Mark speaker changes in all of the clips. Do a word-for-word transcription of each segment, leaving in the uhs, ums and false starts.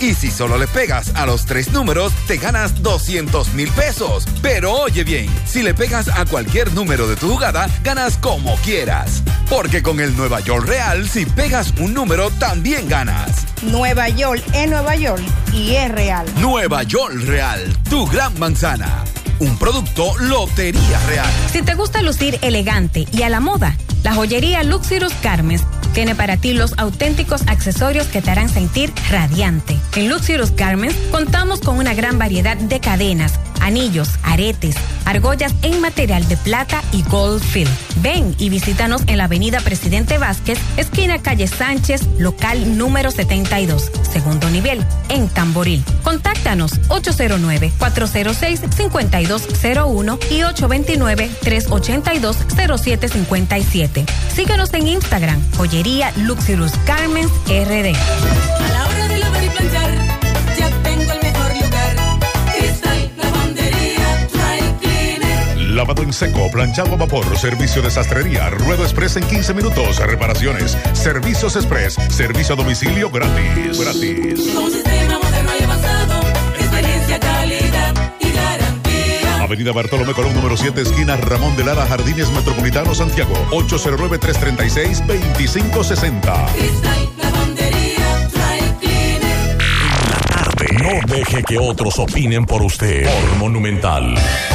Speaker 1: Y si solo le pegas a los tres números, te ganas doscientos mil pesos. Pero oye bien, si le pegas a cualquier número de tu jugada, ganas como quieras. Porque con el Nueva York Real, si pegas un número, también ganas.
Speaker 2: Nueva York es Nueva York y es real.
Speaker 1: Nueva York Real, tu gran manzana. Un producto Lotería Real.
Speaker 3: Si te gusta lucir elegante y a la moda, la joyería Luxurious Garments tiene para ti los auténticos accesorios que te harán sentir radiante. En Luxurious Garments contamos con una gran variedad de cadenas, anillos, aretes, argollas en material de plata y gold fill. Ven y visítanos en la avenida Presidente Vázquez, esquina calle Sánchez, local número setenta y dos, segundo nivel, en Tamboril. Contáctanos ocho cero nueve, cuatro cero seis, cinco dos cero uno y ocho dos nueve, tres ocho dos, cero siete cinco siete. Síguenos en Instagram, joyería Luxurious Garments R D.
Speaker 4: A la hora de lavar y planchar, ya tengo el mejor lugar. Cristal Lavandería Dry Cleaner.
Speaker 5: Lavado en seco, planchado a vapor, servicio de sastrería, ruedo express en quince minutos, reparaciones, servicios express, servicio a domicilio gratis. Gratis.
Speaker 4: Con un sistema moderno y avanzado, experiencia, calidad y garantía.
Speaker 5: Avenida Bartolomé Colón, número siete, esquina Ramón de Lara, Jardines Metropolitano, Santiago. ocho cero nueve, tres tres seis, dos cinco seis cero.
Speaker 4: Cristal Lavandería Dry Cleaner.
Speaker 6: En la tarde. No deje que otros opinen por usted. Por Monumental.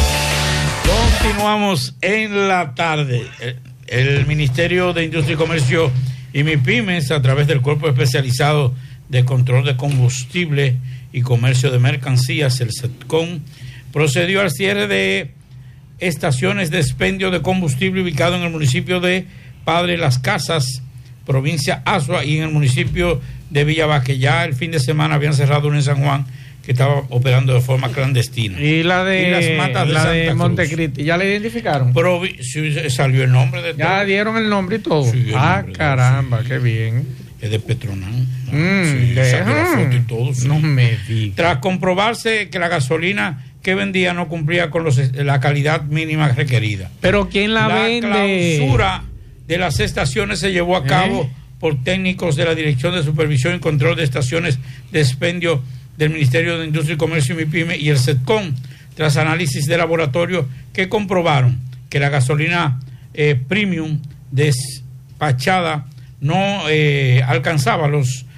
Speaker 7: Continuamos en la tarde. El Ministerio de Industria y Comercio y MIPYMES, a través del Cuerpo Especializado de Control de Combustible y Comercio de Mercancías, el SETCOM, procedió al cierre de estaciones de expendio de combustible ubicado en el municipio de Padre Las Casas, provincia Azua, y en el municipio de Villaba, que ya el fin de semana habían cerrado una en San Juan que estaba operando de forma clandestina.
Speaker 8: Y la de,
Speaker 7: y las matas de,
Speaker 8: la
Speaker 7: Santa
Speaker 8: de
Speaker 7: Cruz.
Speaker 8: Montecristi, ¿ya la identificaron?
Speaker 7: Provi- sí, salió el nombre de
Speaker 8: Ya
Speaker 7: todo.
Speaker 8: dieron el nombre y todo.
Speaker 7: Sí,
Speaker 8: ah,
Speaker 7: nombre,
Speaker 8: caramba,
Speaker 7: sí.
Speaker 8: qué bien.
Speaker 7: Es de Petronán.
Speaker 8: Mm,
Speaker 7: Sí,
Speaker 8: de-
Speaker 7: salió la foto y todo. Sí.
Speaker 8: No me digas.
Speaker 7: Tras comprobarse que la gasolina que vendía no cumplía con los, la calidad mínima requerida.
Speaker 8: Pero ¿quién la,
Speaker 7: La
Speaker 8: vende?
Speaker 7: clausura de las estaciones se llevó a cabo
Speaker 8: ¿Eh?
Speaker 7: por técnicos de la Dirección de Supervisión y Control de Estaciones de Expendio del Ministerio de Industria y Comercio y MIPYME y el SETCOM, tras análisis de laboratorio que comprobaron que la gasolina eh, premium despachada no eh, alcanzaba los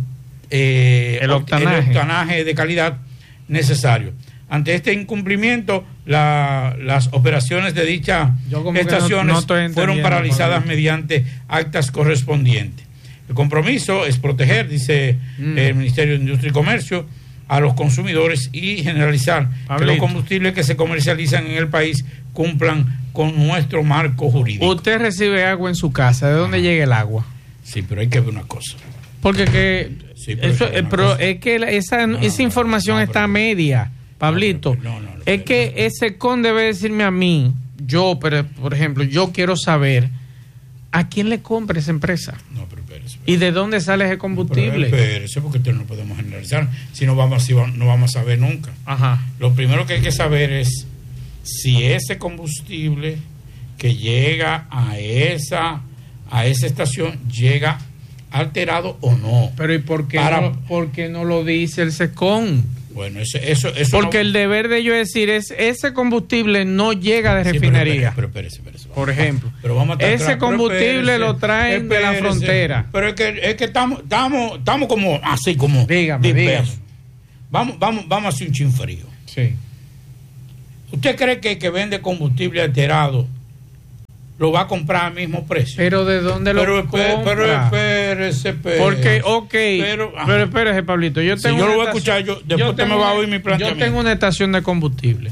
Speaker 7: eh,
Speaker 8: El octanaje.
Speaker 7: el octanaje de calidad necesario. Ante este incumplimiento, la, las operaciones de dichas
Speaker 8: Yo como que no-
Speaker 7: estaciones
Speaker 8: no estoy
Speaker 7: fueron
Speaker 8: entendiendo,
Speaker 7: paralizadas
Speaker 8: Pablo.
Speaker 7: mediante actas correspondientes. El compromiso es proteger, dice
Speaker 8: Mm.
Speaker 7: el Ministerio de Industria y Comercio, a los consumidores y generalizar
Speaker 8: Pablito.
Speaker 7: que los combustibles que se comercializan en el país cumplan con nuestro marco jurídico.
Speaker 8: Usted recibe agua en su casa, ¿de dónde llega el agua?
Speaker 7: Sí, pero hay que ver una cosa.
Speaker 8: Porque que
Speaker 7: Sí, pero
Speaker 8: eso,
Speaker 7: hay que ver
Speaker 8: eh,
Speaker 7: una
Speaker 8: pero
Speaker 7: cosa.
Speaker 8: es que la- esa,
Speaker 7: No,
Speaker 8: esa información
Speaker 7: no,
Speaker 8: está
Speaker 7: pero-
Speaker 8: media, Pablito.
Speaker 7: No, no, no, no,
Speaker 8: es que ese con debe decirme a mí, yo, pero, por ejemplo, yo quiero saber a quién le compra esa empresa
Speaker 7: No, pero espérese,
Speaker 8: y de dónde sale ese
Speaker 7: Pero
Speaker 8: combustible.
Speaker 7: espérese, porque esto no podemos generalizar. Si no vamos, si va- no vamos a saber nunca.
Speaker 8: Ajá.
Speaker 7: Lo primero que hay que saber es si ese combustible que llega a esa a esa estación llega alterado o no.
Speaker 8: Pero ¿y por qué,
Speaker 7: Para-
Speaker 8: no, por qué no lo dice el SECON?
Speaker 7: Bueno, eso eso eso
Speaker 8: Porque
Speaker 7: no-
Speaker 8: el deber de yo decir es ese combustible no llega de
Speaker 7: Sí, pero
Speaker 8: refinería.
Speaker 7: espérese, pero espérese, espérese.
Speaker 8: Por ejemplo,
Speaker 7: Pero vamos a estar
Speaker 8: ese
Speaker 7: claros, pero
Speaker 8: combustible
Speaker 7: espérese,
Speaker 8: lo traen de la
Speaker 7: espérese.
Speaker 8: frontera.
Speaker 7: Pero es que es que estamos estamos estamos como así como
Speaker 8: Dígame,
Speaker 7: dispersos.
Speaker 8: dígame.
Speaker 7: Vamos vamos vamos a hacer un chin frío.
Speaker 8: Sí.
Speaker 7: ¿Usted cree que el que vende combustible alterado lo va a comprar al mismo precio?
Speaker 8: Pero ¿de dónde lo
Speaker 7: Pero, espe-
Speaker 8: compra?
Speaker 7: pero espérese, espérese.
Speaker 8: Porque, ok,
Speaker 7: Pero,
Speaker 8: pero,
Speaker 7: ajá.
Speaker 8: espérese, Pablito, yo
Speaker 7: Si
Speaker 8: tengo
Speaker 7: yo
Speaker 8: una
Speaker 7: lo voy a
Speaker 8: estación-
Speaker 7: escuchar, yo- después usted
Speaker 8: tengo
Speaker 7: me va a
Speaker 8: una-
Speaker 7: oír mi planteamiento.
Speaker 8: Yo tengo una estación de combustible.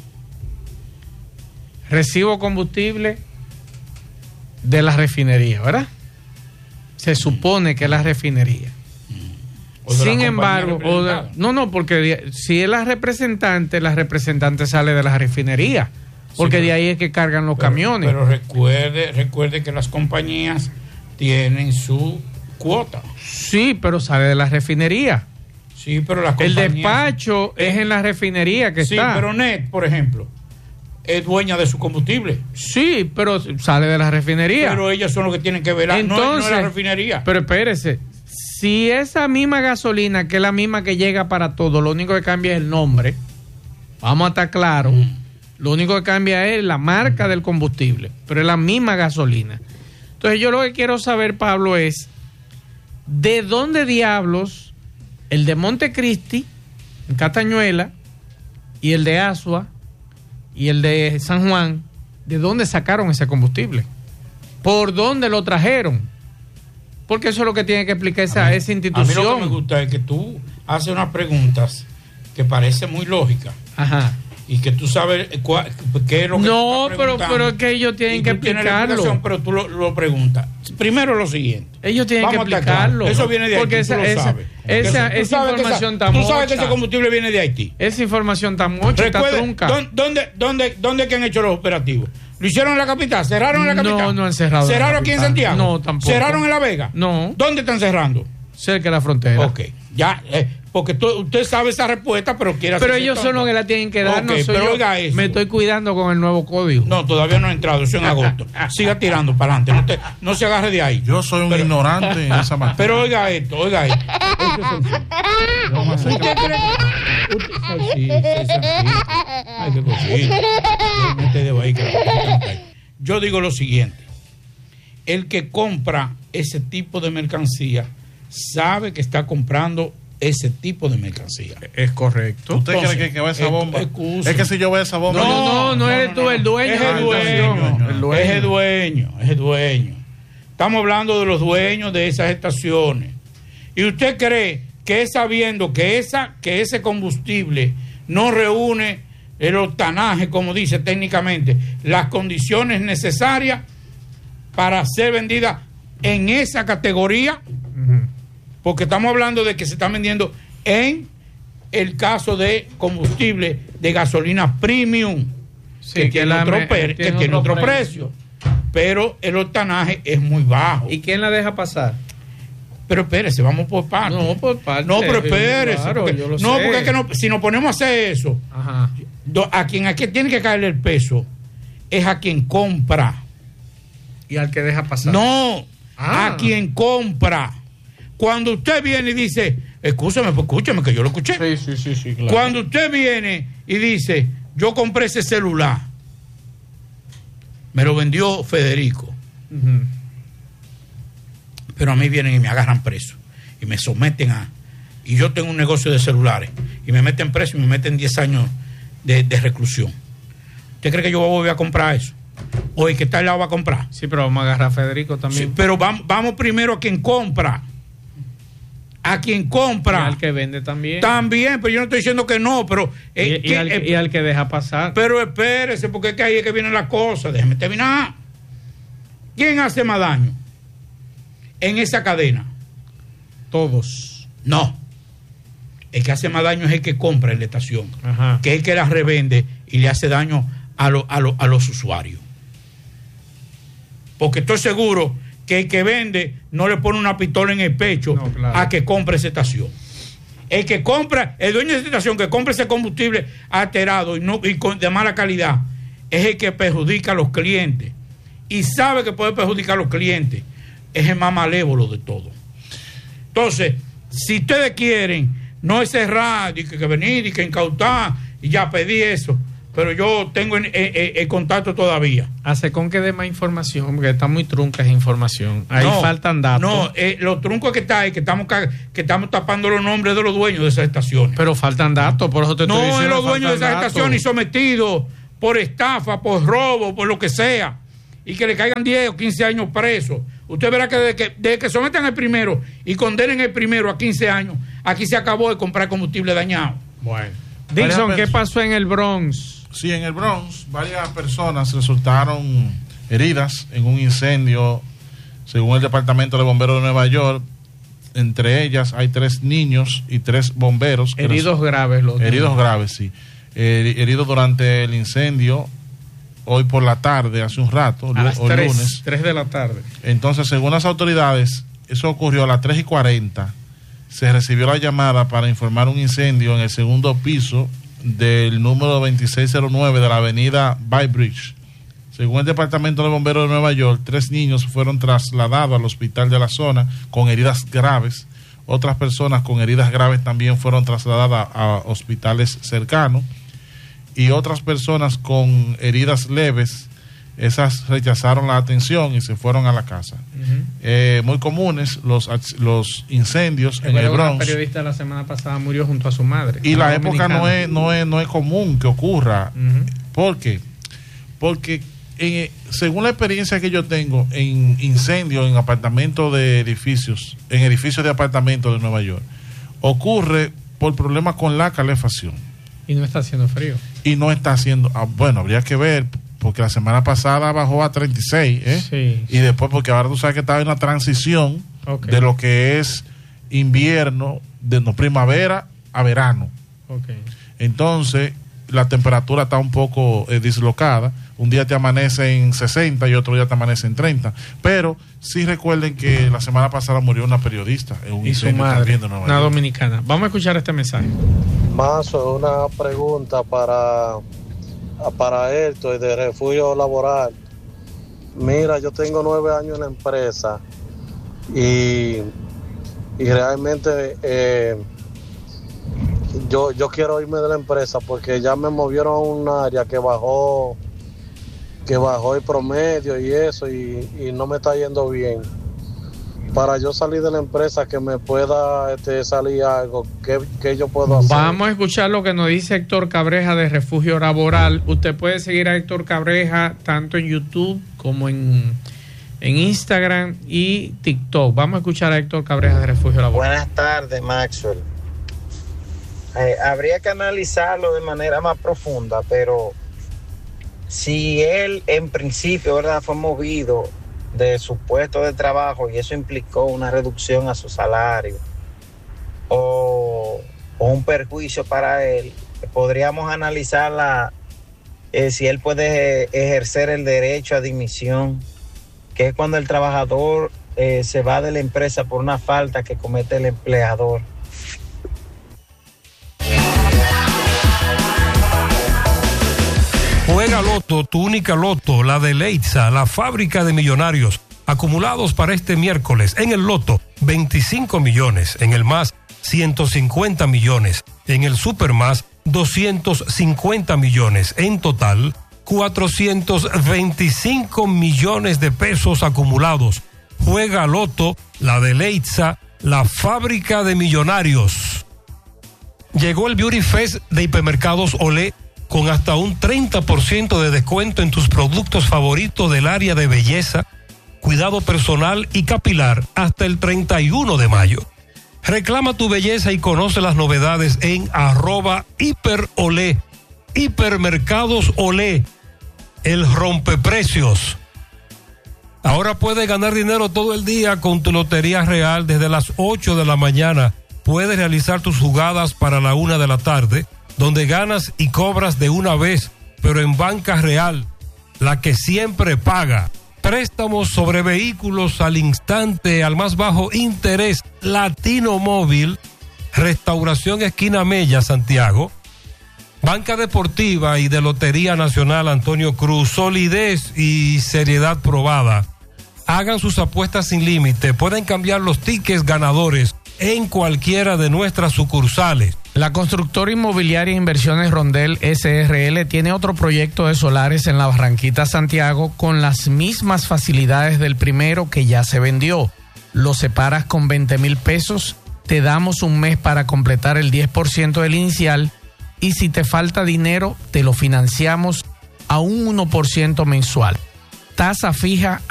Speaker 8: Recibo combustible de la refinería, ¿verdad? Se supone que es la refinería.
Speaker 7: O de la
Speaker 8: Sin
Speaker 7: compañía
Speaker 8: embargo, o de-
Speaker 7: representada.
Speaker 8: no, no, porque de- si es la representante, la representante sale de la refinería, porque
Speaker 7: Sí, pero-
Speaker 8: de ahí es que cargan los
Speaker 7: Pero-
Speaker 8: camiones.
Speaker 7: Pero recuerde, recuerde que las compañías tienen su cuota.
Speaker 8: Sí, pero sale de la refinería.
Speaker 7: Sí, pero las
Speaker 8: El
Speaker 7: compañías...
Speaker 8: despacho es en la refinería que
Speaker 7: Sí,
Speaker 8: está.
Speaker 7: pero N E T, por ejemplo, es dueña de su combustible.
Speaker 8: Sí, pero sale de la refinería.
Speaker 7: Pero ellas son los que tienen que velar, no- no,
Speaker 8: Entonces,
Speaker 7: es la refinería.
Speaker 8: Pero espérese, Si esa misma gasolina, que es la misma que llega para todo, lo único que cambia es el nombre, vamos a estar claros, mm. lo único que cambia es la marca mm. del combustible, pero es la misma gasolina. Entonces yo lo que quiero saber, Pablo, es ¿de dónde diablos el de Montecristi, en Catañuela, y el de Asua, y el de San Juan, de dónde sacaron ese combustible? ¿Por dónde lo trajeron? Porque eso es lo que tiene que explicar esa, mí, esa institución.
Speaker 7: A mí lo que me gusta es que tú haces unas preguntas que parecen muy lógicas.
Speaker 8: Ajá.
Speaker 7: Y que tú sabes cuál, qué es lo que
Speaker 8: no, pero, pero es que ellos tienen que explicarlo.
Speaker 7: Pero tú lo, lo preguntas. Primero lo siguiente.
Speaker 8: Ellos tienen Vamos que explicarlo.
Speaker 7: Eso viene de Haití,
Speaker 8: porque esa,
Speaker 7: tú lo
Speaker 8: esa,
Speaker 7: sabes.
Speaker 8: Esa,
Speaker 7: tú
Speaker 8: esa
Speaker 7: sabes
Speaker 8: información
Speaker 7: esa,
Speaker 8: está
Speaker 7: Tú
Speaker 8: mocha.
Speaker 7: sabes que ese combustible viene de Haití.
Speaker 8: Esa información está mocha, está trunca.
Speaker 7: ¿Dónde, dónde, dónde, dónde que han hecho los operativos? ¿Lo hicieron en la capital? ¿Cerraron en la capital?
Speaker 8: No, no han cerrado.
Speaker 7: ¿Cerraron aquí en Santiago?
Speaker 8: No, tampoco.
Speaker 7: ¿Cerraron en La Vega?
Speaker 8: No.
Speaker 7: ¿Dónde están cerrando?
Speaker 8: Cerca de la frontera.
Speaker 7: Ok, ya, eh, porque tú, usted sabe esa respuesta, pero quiere
Speaker 8: Pero ellos son los que la tienen que dar, okay, no soy
Speaker 7: pero
Speaker 8: yo.
Speaker 7: Oiga eso.
Speaker 8: Me estoy cuidando con el nuevo código.
Speaker 7: No, todavía no ha entrado, eso en agosto. Siga tirando para adelante, no, te, no se agarre de ahí.
Speaker 9: Yo soy un pero, ignorante en esa materia.
Speaker 7: Pero oiga esto, oiga esto. ¿Usted cree? Ay, sí, Ay, qué cosita. Mete dedo ahí, que yo digo lo siguiente. El que compra ese tipo de mercancía sabe que está comprando ese tipo de mercancía.
Speaker 8: Es correcto.
Speaker 9: ¿Usted
Speaker 7: Entonces,
Speaker 9: cree que, que va a esa bomba?
Speaker 7: Excusa.
Speaker 9: Es que si yo voy a esa bomba...
Speaker 8: No, no, no, no eres no, tú el dueño.
Speaker 7: Es el dueño. El dueño. Es el dueño. Es el dueño. Estamos hablando de los dueños de esas estaciones. ¿Y usted cree que es sabiendo que, esa, que ese combustible no reúne el octanaje, como dice técnicamente, las condiciones necesarias para ser vendida en esa categoría? Uh-huh. Porque estamos hablando de que se está vendiendo en el caso de combustible de gasolina premium, sí, que, que tiene, otro, me, per, tiene que tiene otro, otro precio. precio, pero el octanaje es muy bajo.
Speaker 8: ¿Y quién la deja pasar?
Speaker 7: Pero espérese, vamos por partes.
Speaker 8: No, por partes.
Speaker 7: No, pero espérese.
Speaker 8: Claro,
Speaker 7: porque,
Speaker 8: yo lo
Speaker 7: no,
Speaker 8: sé.
Speaker 7: porque es que no, si nos ponemos a hacer eso,
Speaker 8: ajá,
Speaker 7: a quien aquí tiene que caerle el peso es a quien compra.
Speaker 8: ¿Y al que deja pasar?
Speaker 7: No,
Speaker 8: ah.
Speaker 7: a quien compra. Cuando usted viene y dice, escúchame, pues escúchame que yo lo escuché.
Speaker 8: Sí, sí, sí, sí, claro.
Speaker 7: Cuando usted viene y dice, yo compré ese celular, me lo vendió Federico. Uh-huh. Pero a mí vienen y me agarran preso y me someten a... Y yo tengo un negocio de celulares y me meten preso y me meten diez años de, de reclusión. ¿Usted cree que yo voy a comprar eso? ¿O el que está al lado va a comprar?
Speaker 8: Sí, pero vamos a agarrar a Federico también.
Speaker 7: Sí, pero vamos, vamos primero a quien compra. A quien compra.
Speaker 8: Y al que vende también.
Speaker 7: También, pero yo no estoy diciendo que no, pero...
Speaker 8: Eh, y, y,
Speaker 7: que,
Speaker 8: al,
Speaker 7: eh,
Speaker 8: y al que deja pasar.
Speaker 7: Pero espérese, porque es que ahí es que vienen las cosas. Déjeme terminar. ¿Quién hace más daño en esa cadena?
Speaker 8: Todos.
Speaker 7: No. El que hace más daño es el que compra en la estación.
Speaker 8: Ajá.
Speaker 7: Que es el que la revende y le hace daño a, lo, a, lo, a los usuarios. Porque estoy seguro que el que vende no le pone una pistola en el pecho, no, claro, a que compre esa estación. El que compra, el dueño de esa estación que compra ese combustible alterado y, no, y con, de mala calidad, es el que perjudica a los clientes. Y sabe que puede perjudicar a los clientes. Es el más malévolo de todo. Entonces, si ustedes quieren, no es cerrar, y que, que venir y que incautar, y ya pedí eso, pero yo tengo el, el, el contacto todavía.
Speaker 8: Hace con que dé más información, porque está muy trunca esa información. Ahí no, faltan datos.
Speaker 7: No, eh, lo trunco que está es que estamos, que estamos tapando los nombres de los dueños de esas estaciones.
Speaker 8: Pero faltan datos, por eso te estoy
Speaker 7: no,
Speaker 8: diciendo.
Speaker 7: No, es los dueños de esas
Speaker 8: datos.
Speaker 7: estaciones y sometidos por estafa, por robo, por lo que sea, y que le caigan diez o quince años presos. Usted verá que desde que, desde que sometan el primero y condenen el primero a quince años, aquí se acabó de comprar combustible dañado.
Speaker 8: Bueno. Dixon, ¿qué pasó en el Bronx?
Speaker 9: Sí, en el Bronx varias personas resultaron heridas en un incendio, según el Departamento de Bomberos de Nueva York. Entre ellas hay tres niños y tres bomberos.
Speaker 8: Heridos graves. Los
Speaker 9: heridos niños. graves, sí. Eh, heridos durante el incendio hoy por la tarde, hace un rato,
Speaker 8: a las
Speaker 9: hoy
Speaker 8: tres,
Speaker 9: lunes.
Speaker 8: tres de la tarde.
Speaker 9: Entonces, según las autoridades, eso ocurrió a las tres y cuarenta. Se recibió la llamada para informar un incendio en el segundo piso del número veintiséis cero nueve de la avenida Bybridge. Según el Departamento de Bomberos de Nueva York, tres niños fueron trasladados al hospital de la zona con heridas graves. Otras personas con heridas graves también fueron trasladadas a hospitales cercanos. Y otras personas con heridas leves, esas rechazaron la atención y se fueron a la casa. Uh-huh. Eh, muy comunes los, los incendios en el Bronx.
Speaker 8: Una periodista la semana pasada murió junto a su madre.
Speaker 9: Y la época no es, no, es, no es común que ocurra. Uh-huh. ¿Por qué? Porque en, según la experiencia que yo tengo en incendios en apartamentos de edificios, en edificios de apartamentos de Nueva York, ocurre por problemas con la calefacción.
Speaker 8: Y no está haciendo frío.
Speaker 9: Y no está haciendo, ah, bueno, habría que ver, porque la semana pasada bajó a treinta y seis, ¿eh?
Speaker 8: Sí.
Speaker 9: Y después, porque ahora tú sabes que estaba en una transición okay. de lo que es invierno, de no, primavera a verano.
Speaker 8: Okay.
Speaker 9: Entonces, la temperatura está un poco eh, dislocada. Un día te amanece en sesenta y otro día te amanece en treinta. Pero sí recuerden que la semana pasada murió una periodista en un
Speaker 8: y su madre, una dominicana. Vamos a escuchar este mensaje.
Speaker 10: Mazo, una pregunta para, para esto de refugio laboral. Mira, yo tengo nueve años en la empresa y, y realmente eh, yo, yo quiero irme de la empresa porque ya me movieron a un área que bajó que bajó el promedio y eso y, y no me está yendo bien. Para yo salir de la empresa que me pueda este, salir algo, ¿qué, qué yo puedo hacer?
Speaker 8: Vamos a escuchar lo que nos dice Héctor Cabreja de Refugio Laboral. Usted puede seguir a Héctor Cabreja tanto en YouTube como en, en Instagram y TikTok. Vamos a escuchar a Héctor Cabreja de Refugio Laboral.
Speaker 11: Buenas tardes, Maxwell. Eh, habría que analizarlo de manera más profunda, pero si él en principio, ¿verdad?, fue movido de su puesto de trabajo y eso implicó una reducción a su salario o, o un perjuicio para él, podríamos analizarla eh, si él puede ejercer el derecho a dimisión, que es cuando el trabajador eh, se va de la empresa por una falta que comete el empleador.
Speaker 12: Juega Loto, tu única Loto, la de Leitza, la fábrica de millonarios. Acumulados para este miércoles. En el Loto, veinticinco millones. En el Más, ciento cincuenta millones. En el Super Más, doscientos cincuenta millones. En total, cuatrocientos veinticinco millones de pesos acumulados. Juega Loto, la de Leitza, la fábrica de millonarios. Llegó el Beauty Fest de Hipermercados Olé, con hasta un treinta por ciento de descuento en tus productos favoritos del área de belleza, cuidado personal y capilar hasta el treinta y uno de mayo. Reclama tu belleza y conoce las novedades en arroba hiperolé. Hipermercados Olé, el rompeprecios. Ahora puedes ganar dinero todo el día con tu Lotería Real. Desde las ocho de la mañana puedes realizar tus jugadas para la una de la tarde, donde ganas y cobras de una vez, pero en Banca Real, la que siempre paga. Préstamos sobre vehículos al instante, al más bajo interés. Latino Móvil, Restauración Esquina Mella, Santiago. Banca Deportiva y de Lotería Nacional Antonio Cruz, solidez y seriedad probada. Hagan sus apuestas sin límite, pueden cambiar los tickets ganadores en cualquiera de nuestras sucursales.
Speaker 8: La constructora inmobiliaria Inversiones Rondel S R L tiene otro proyecto de solares en la Barranquita, Santiago, con las mismas facilidades del primero que ya se vendió. Lo separas con veinte mil pesos, te damos un mes para completar el diez por ciento del inicial y si te falta dinero, te lo financiamos a un uno por ciento mensual. Tasa fija